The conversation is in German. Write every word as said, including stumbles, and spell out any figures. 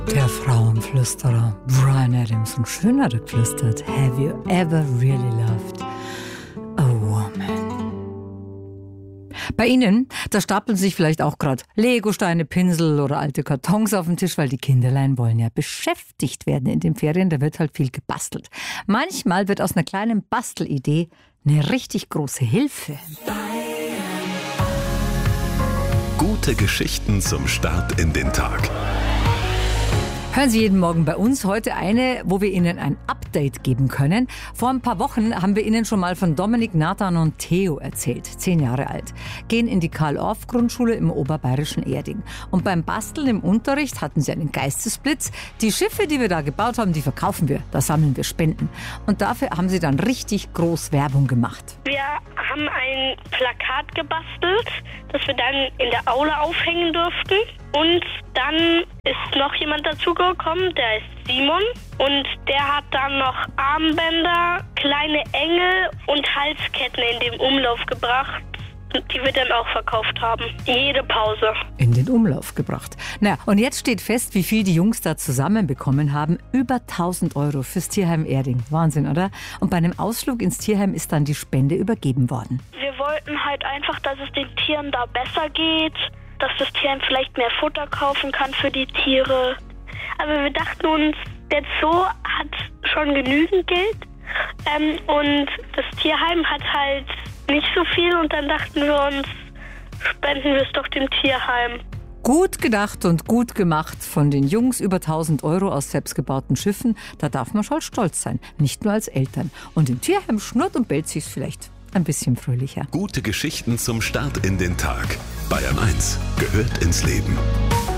Der Frauenflüsterer Bryan Adams. Und schön hat er geflüstert. Have you ever really loved a woman? Bei Ihnen, da stapeln sich vielleicht auch gerade Legosteine, Pinsel oder alte Kartons auf den Tisch, weil die Kinderlein wollen ja beschäftigt werden in den Ferien. Da wird halt viel gebastelt. Manchmal wird aus einer kleinen Bastelidee eine richtig große Hilfe. Gute Geschichten zum Start in den Tag. Hören Sie jeden Morgen bei uns. Heute eine, wo wir Ihnen ein Update geben können. Vor ein paar Wochen haben wir Ihnen schon mal von Dominik, Nathan und Theo erzählt. Zehn Jahre alt. Gehen in die Karl-Orff-Grundschule im oberbayerischen Erding. Und beim Basteln im Unterricht hatten sie einen Geistesblitz. Die Schiffe, die wir da gebaut haben, die verkaufen wir. Da sammeln wir Spenden. Und dafür haben sie dann richtig groß Werbung gemacht. Wir haben ein Plakat gebastelt, das wir dann in der Aula aufhängen durften. Und dann ist noch jemand dazugekommen, der ist Simon. Und der hat dann noch Armbänder, kleine Engel und Halsketten in den Umlauf gebracht, die wir dann auch verkauft haben. Jede Pause. In den Umlauf gebracht. Na, und jetzt steht fest, wie viel die Jungs da zusammenbekommen haben. Über tausend Euro fürs Tierheim Erding. Wahnsinn, oder? Und bei einem Ausflug ins Tierheim ist dann die Spende übergeben worden. Wir wollten halt einfach, dass es den Tieren da besser geht, dass das Tierheim vielleicht mehr Futter kaufen kann für die Tiere. Aber wir dachten uns, der Zoo hat schon genügend Geld ähm, und das Tierheim hat halt nicht so viel und dann dachten wir uns, spenden wir es doch dem Tierheim. Gut gedacht und gut gemacht von den Jungs, über tausend Euro aus selbstgebauten Schiffen. Da darf man schon stolz sein, nicht nur als Eltern. Und im Tierheim schnurrt und bellt sich's vielleicht ein bisschen fröhlicher. Gute Geschichten zum Start in den Tag. Bayern eins gehört ins Leben.